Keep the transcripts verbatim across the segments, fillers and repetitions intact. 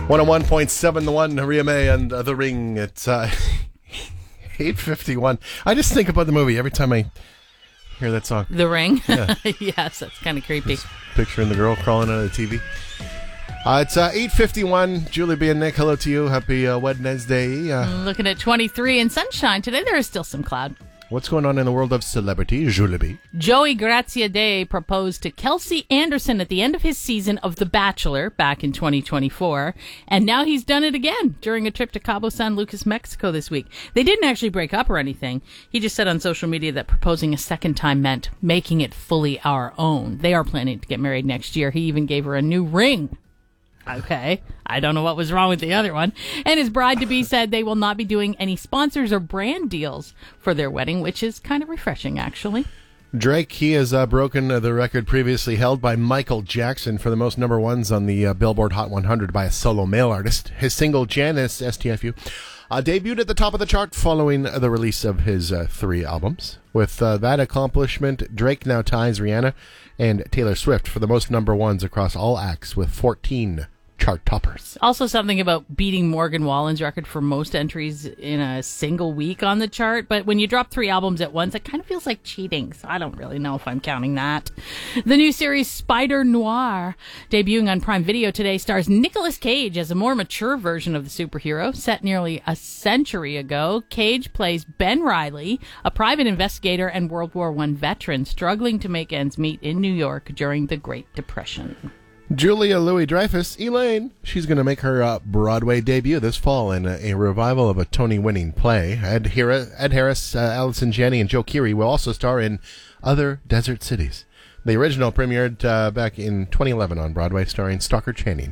one oh one point seven The One, Ria May and uh, The Ring. It's uh, eight fifty-one. I just think about the movie every time I hear that song. The Ring? Yeah. Yes, that's kind of creepy. Just picturing the girl crawling out of the T V. Uh, it's uh, eight fifty-one. Julie B. and Nick, hello to you. Happy uh, Wednesday. Uh, Looking at twenty-three and sunshine. Today there is still some cloud. what's going on in the world of celebrity, Julie B? Joey Graziadei proposed to Kelsey Anderson at the end of his season of The Bachelor back in twenty twenty-four, and now he's done it again during a trip to Cabo San Lucas, Mexico this week. They didn't actually break up or anything. He just said on social media that proposing a second time meant making it fully our own. They are planning to get married next year. He even gave her a new ring. Okay, I don't know what was wrong with the other one. And his bride-to-be said they will not be doing any sponsors or brand deals for their wedding, which is kind of refreshing, actually. Drake, he has uh, broken uh, the record previously held by Michael Jackson for the most number ones on the uh, Billboard Hot one hundred by a solo male artist. His single, Janice, S T F U, uh, debuted at the top of the chart following the release of his uh, three albums. With uh, that accomplishment, Drake now ties Rihanna and Taylor Swift for the most number ones across all acts with fourteen chart toppers. Also something about beating Morgan Wallen's record for most entries in a single week on the chart. But when you drop three albums at once, it kind of feels like cheating. So I don't really know if I'm counting that. The new series Spider Noir, debuting on Prime Video today, stars Nicolas Cage as a more mature version of the superhero. Set nearly a century ago, Cage plays Ben Reilly, a private investigator and World War One veteran struggling to make ends meet in New York during the Great Depression. Julia Louis-Dreyfus, Elaine, she's going to make her uh, Broadway debut this fall in a, a revival of a Tony-winning play. Ed, Hira, Ed Harris, uh, Allison Janney, and Joe Keery will also star in Other Desert Cities. The original premiered uh, back in twenty eleven on Broadway, starring Stockard Channing.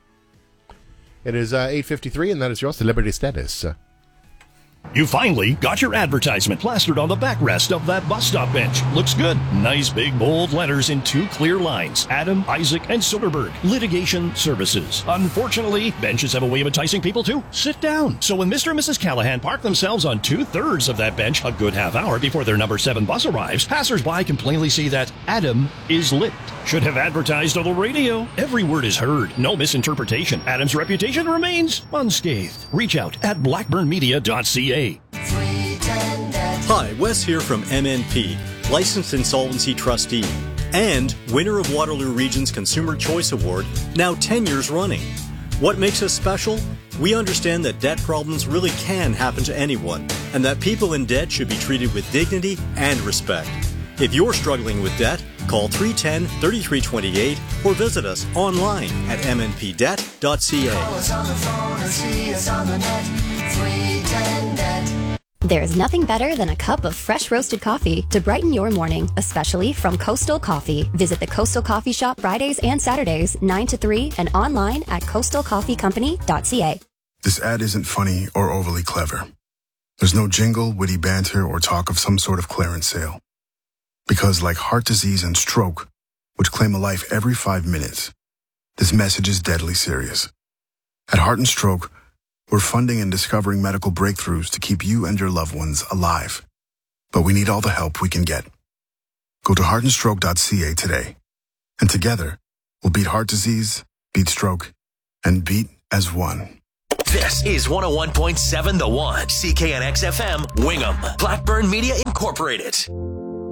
It is uh, eight fifty-three, and that is your celebrity status. Uh, You finally got your advertisement plastered on the backrest of that bus stop bench. Looks good. Nice big bold letters in two clear lines. Adam, Isaac, and Soderbergh. Litigation Services. Unfortunately, benches have a way of enticing people to sit down. So when Mister and Missus Callahan park themselves on two-thirds of that bench a good half hour before their number seven bus arrives, passers-by can plainly see that Adam is lit. Should have advertised on the radio. Every word is heard. No misinterpretation. Adam's reputation remains unscathed. Reach out at blackburn media dot c a. Hi, Wes here from M N P, licensed insolvency trustee, and winner of Waterloo Region's Consumer Choice Award, now ten years running. What makes us special? We understand that debt problems really can happen to anyone, and that people in debt should be treated with dignity and respect. If you're struggling with debt, call three one zero, three three two eight or visit us online at m n p debt dot c a. Call us on the phone and see us on the net. three one zero net. There's nothing better than a cup of fresh roasted coffee to brighten your morning, especially from Coastal Coffee. Visit the Coastal Coffee Shop Fridays and Saturdays, nine to three, and online at coastal coffee company dot c a. This ad isn't funny or overly clever. There's no jingle, witty banter, or talk of some sort of clearance sale. Because like heart disease and stroke, which claim a life every five minutes, this message is deadly serious. At Heart and Stroke, we're funding and discovering medical breakthroughs to keep you and your loved ones alive. But we need all the help we can get. Go to heart and stroke dot c a today. And together, we'll beat heart disease, beat stroke, and beat as one. This is one oh one point seven The One, C K N X F M, Wingham, Blackburn Media Incorporated.